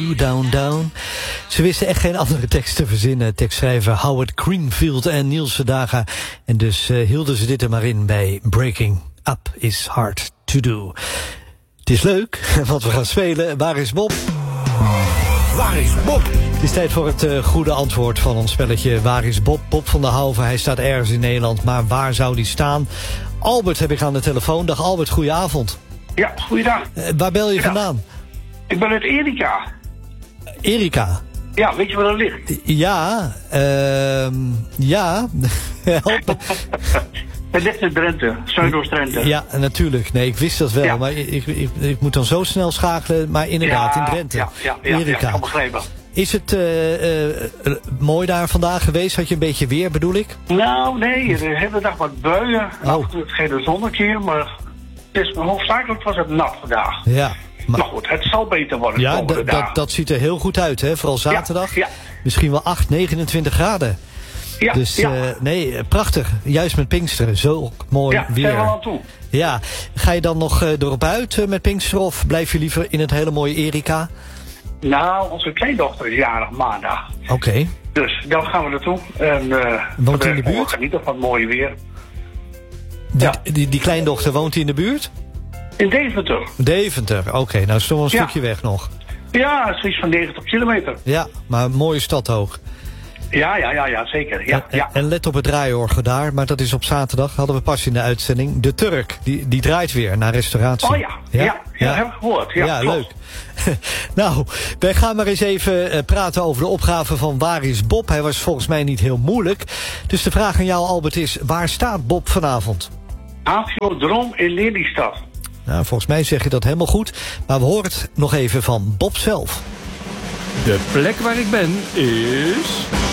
you down, down. Ze wisten echt geen andere tekst te verzinnen. Tekstschrijver Howard Greenfield en Niels Verdaga. En dus hielden ze dit er maar in bij Breaking Up is Hard to Do. Het is leuk, want we gaan spelen. Waar is Bob? Waar is Bob? Het is tijd voor het goede antwoord van ons spelletje. Waar is Bob? Bob van der Houven, hij staat ergens in Nederland. Maar waar zou die staan? Albert heb ik aan de telefoon. Dag Albert, goedenavond. Ja, goeiedag. Waar bel je vandaan? Ik ben uit Erika. Erika? Ja, weet je waar dat ligt? Ja, ja. Help. Het ligt in Drenthe, Zuidoost-Drenthe. Ja, natuurlijk. Nee, ik wist dat wel. Ja. Maar ik moet dan zo snel schakelen. Maar inderdaad, in Drenthe. Ja, Erika. ik kan begrijpen. Is het mooi daar vandaag geweest? Had je een beetje weer, bedoel ik? Nou, nee. De hele dag wat buien. Af en toe het geen zonnetje, maar hoofdzakelijk was het nat vandaag. Ja. Maar goed, het zal beter worden. Ja, dat ziet er heel goed uit, hè? Vooral zaterdag. Ja. Misschien wel 29 graden. Ja, dus nee, prachtig. Juist met Pinksteren, zo mooi weer. Ja, zijn we al toe. Ja, ga je dan nog erop uit met Pinksteren of blijf je liever in het hele mooie Erika? Nou, onze kleindochter is jarig maandag. Oké. Dus dan gaan we naartoe. En woont in de buurt? Genieten van het mooie weer. Die kleindochter, woont hij in de buurt? In Deventer. Deventer, oké. Nou is toch wel een stukje weg nog. Ja, zoiets van 90 kilometer. Ja, maar een mooie stad ook. Ja, zeker. Ja. En let op het draaiorgel daar, maar dat is op zaterdag, hadden we pas in de uitzending. De Turk, die draait weer naar restauratie. Oh ja, heb ik gehoord. Ja, leuk. Nou, wij gaan maar eens even praten over de opgave van Waar is Bob? Hij was volgens mij niet heel moeilijk. Dus de vraag aan jou, Albert, is: waar staat Bob vanavond? Aviodroom in Lelystad. Nou, volgens mij zeg je dat helemaal goed. Maar we horen het nog even van Bob zelf. De plek waar ik ben is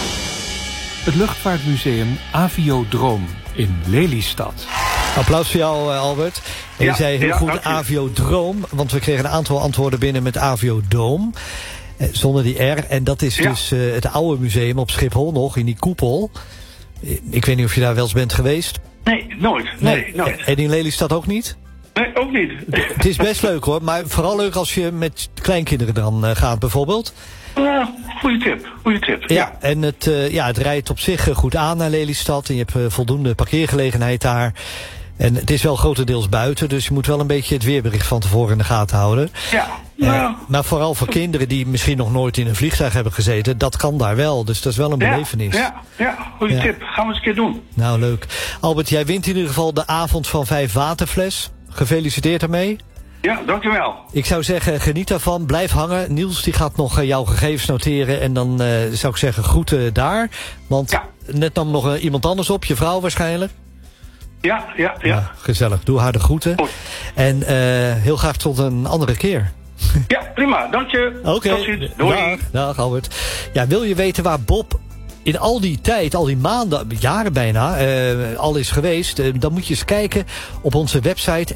het luchtvaartmuseum Aviodroom in Lelystad. Applaus voor jou, Albert. En je zei heel goed Aviodroom, want we kregen een aantal antwoorden binnen met Aviodoom. Zonder die R. En dat is dus het oude museum op Schiphol nog, in die koepel. Ik weet niet of je daar wel eens bent geweest. Nee, nooit. Nee, nooit. En in Lelystad ook niet? Nee, ook niet. Het is best leuk hoor, maar vooral leuk als je met kleinkinderen dan gaat bijvoorbeeld. Goeie tip. Ja, en het rijdt op zich goed aan naar Lelystad. En je hebt voldoende parkeergelegenheid daar. En het is wel grotendeels buiten, dus je moet wel een beetje het weerbericht van tevoren in de gaten houden. Ja. Maar vooral voor kinderen die misschien nog nooit in een vliegtuig hebben gezeten, dat kan daar wel. Dus dat is wel een belevenis. Ja, goede tip. Gaan we eens een keer doen. Nou, leuk. Albert, jij wint in ieder geval de avond van 5 waterfles. Gefeliciteerd daarmee. Ja, dankjewel. Ik zou zeggen, geniet daarvan. Blijf hangen. Niels die gaat nog jouw gegevens noteren. En dan zou ik zeggen, groeten daar. Want net nam nog iemand anders op. Je vrouw waarschijnlijk. Ja. Gezellig. Doe haar de groeten. Goed. En heel graag tot een andere keer. Ja, prima. Dank je. Oké. Tot ziens. Doei. Dag Albert. Ja, wil je weten waar Bob in al die tijd, al die maanden, jaren bijna, al is geweest, dan moet je eens kijken op onze website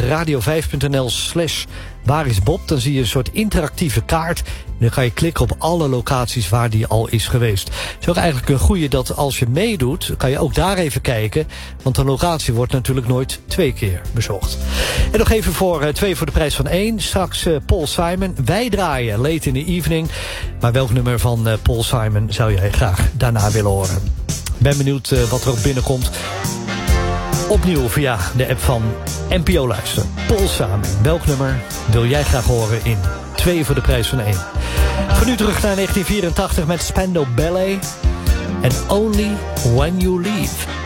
nporadio5.nl/waar is Bob. Dan zie je een soort interactieve kaart. En dan ga je klikken op alle locaties waar die al is geweest. Het is ook eigenlijk een goeie dat als je meedoet, kan je ook daar even kijken. Want een locatie wordt natuurlijk nooit 2 keer bezocht. En nog even voor 2 voor de prijs van 1. Straks Paul Simon. Wij draaien Late in the Evening. Maar welk nummer van Paul Simon zou jij graag daarna willen horen? Ben benieuwd wat er ook binnenkomt. Opnieuw via de app van NPO Luister. Paul Simon. Welk nummer wil jij graag horen in 2 voor de prijs van 1? Van nu terug naar 1984 met Spandau Ballet. And Only When You Leave.